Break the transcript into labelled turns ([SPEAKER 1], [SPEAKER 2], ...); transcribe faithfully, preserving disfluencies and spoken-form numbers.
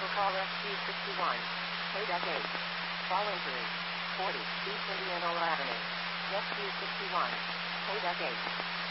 [SPEAKER 1] For call S Q sixty-one. K eight. Following through. forty. East Indianola Avenue. S Q sixty-one. K eight.